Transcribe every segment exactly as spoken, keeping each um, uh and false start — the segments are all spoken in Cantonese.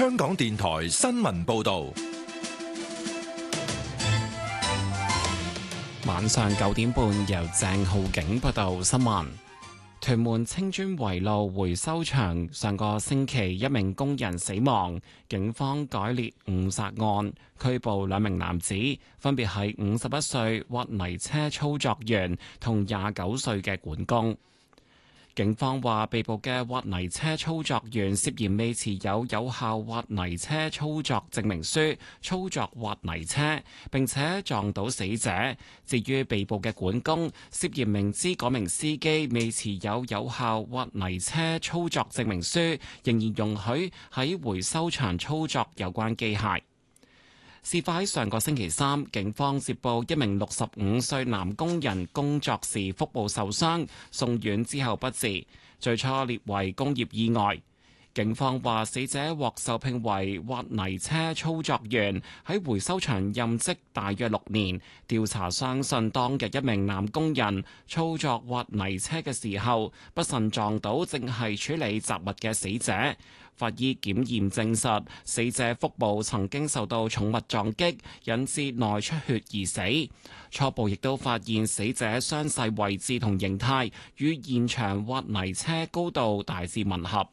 香港電台新聞報道。 晚上九點半，由鄭浩景報道新聞。屯門青磚圍路回收場上個星期一名工人死亡，警方改列誤殺案，拘捕兩名男子，分別係五十一歲挖泥車操作員同廿九歲嘅管工。警方話，被捕嘅挖泥車操作員涉嫌未持有有效挖泥車操作證明書，操作挖泥車，並且撞到死者。至於被捕嘅管工，涉嫌明知嗰名司機未持有有效挖泥車操作證明書，仍然容許喺回收場操作有關機械。事發喺上個星期三，警方接報一名六十五歲男工人工作時腹部受傷，送院之後不治，最初列為工業意外。警方話，死者獲受聘為挖泥車操作員，喺回收場任職大約六年。調查相信當日一名男工人操作挖泥車嘅時候，不慎撞到正係處理雜物嘅死者。法醫檢驗證實，死者腹部曾經受到重物撞擊，引致內出血而死。初步亦都發現死者傷勢位置同形態與現場挖泥車高度大致吻合。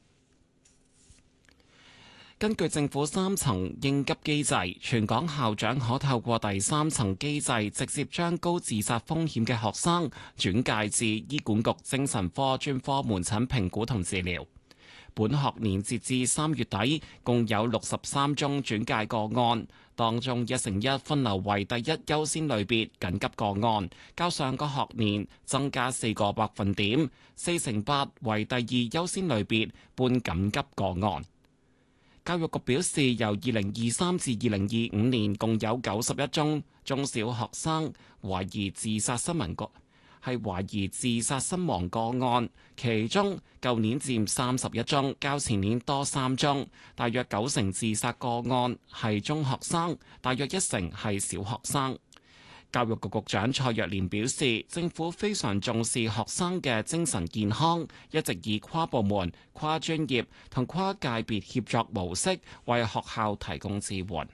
根據政府三層應急機制，全港校長可透過第三層機制直接將高自殺風險嘅學生轉介至醫管局精神科專科門診評估同治療。本學年截至三月底，共有六十三宗轉介個案，當中一成一分流為第一優先類別緊急個案，較上個學年增加四個百分點；四成八為第二優先類別半緊急個案。教育局表示，由二零二三至二零二五年，共有九十一宗中小學生懷疑自殺新聞個係懷疑自殺身亡個案，其中舊年佔三十一宗，較前年多三宗。大約九成自殺個案係中學生，大約一成係小學生。教育局局長蔡若蓮表示，政府非常重視學生嘅精神健康，一直以跨部門、跨專業同跨界別協作模式為學校提供支援。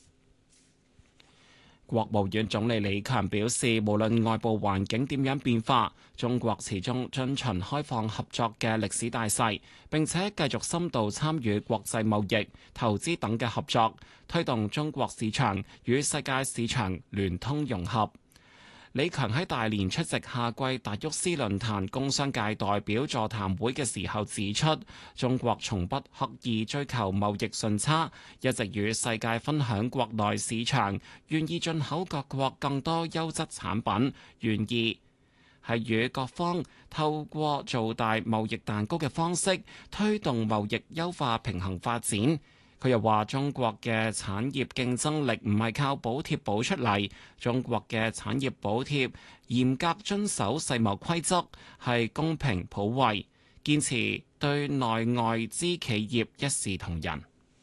國務院總理李強表示，無論外部環境點樣變化，中國始終遵循開放合作嘅歷史大勢，並且繼續深度參與國際貿易、投資等嘅合作，推動中國市場與世界市場聯通融合。李強喺大連出席夏季達沃斯論壇工商界代表座談會嘅時候指出，中國從不刻意追求貿易順差，一直與世界分享國內市場，願意進口各國更多優質產品，願意係與各方透過做大貿易蛋糕嘅方式，推動貿易優化平衡發展。佢又話：中國嘅產業競爭力唔係靠補貼補出嚟，中國嘅產業補貼嚴格遵守世貿規則，係公平普惠，堅持對內外資企業一視同仁。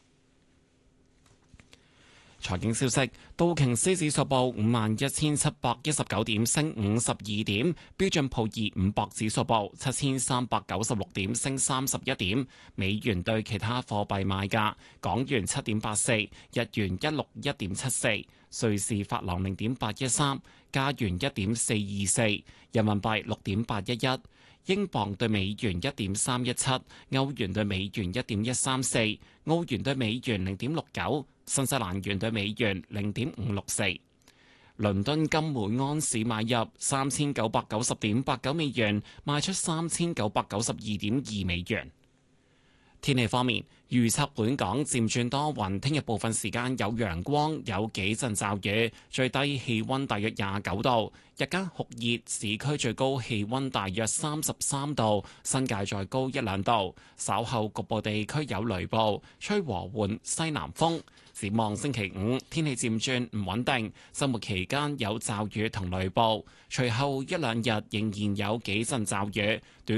財經消息：道瓊斯指數報五萬一千七百一十九點，升五十二點；標準普爾五百指數報七千三百九十六點，升三十一點。美元對其他貨幣賣價：港元七點八四，日元一六一點七四，瑞士法郎零點八一三，加元一點四二四，人民幣六點八一一。英鎊對美元一點三一七，歐元對美元一點一三四，澳元對美元零點六九，新西蘭元對美元零點五六四。倫敦金每安士買入三千九百九十點八九美元，賣出三千九百九十二點二美元。天氣方面，預測本港漸轉多雲，聽日部分時間有陽光，有幾陣驟雨，最低氣溫大約廿九度，日間酷熱，市區最高氣溫大約三十三度，新界再高一兩度。稍後局部地區有雷暴，吹和緩西南風。展望星期五，天氣漸轉唔穩定，周末期間有驟雨同雷暴，隨後一兩日仍然有幾陣驟雨。短